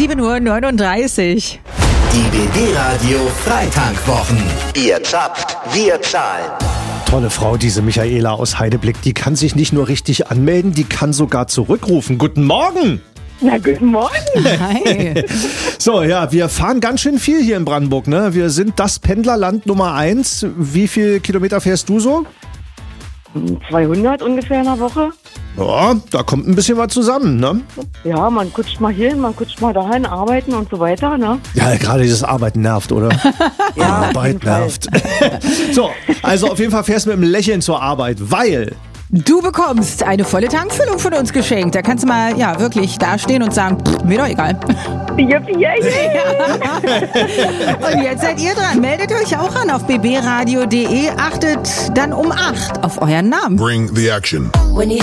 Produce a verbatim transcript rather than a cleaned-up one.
sieben Uhr neununddreißig. Die B B-Radio Freitankwwochen. Ihr zapft, wir zahlen. Tolle Frau, diese Michaela aus Heideblick. Die kann sich nicht nur richtig anmelden, die kann sogar zurückrufen. Guten Morgen! Na, guten Morgen. Hi. So, ja, wir fahren ganz schön viel hier in Brandenburg, ne? Wir sind das Pendlerland Nummer eins. Wie viel Kilometer fährst du so? zweihundert ungefähr in der Woche. Ja, da kommt ein bisschen was zusammen, ne? Ja, man kutscht mal hier hin, man kutscht mal dahin, arbeiten und so weiter, ne? Ja, gerade dieses Arbeiten nervt, oder? Ja, auf Arbeit jeden Fall. nervt. So, also auf jeden Fall fährst du mit einem Lächeln zur Arbeit, weil... Du bekommst eine volle Tankfüllung von uns geschenkt. Da kannst du mal, ja, wirklich dastehen und sagen, pff, mir doch egal. Yippie, yay, yay. Und jetzt seid ihr dran. Meldet euch auch an auf b b radio punkt d e. Achtet dann um acht auf euren Namen. Bring the action. When you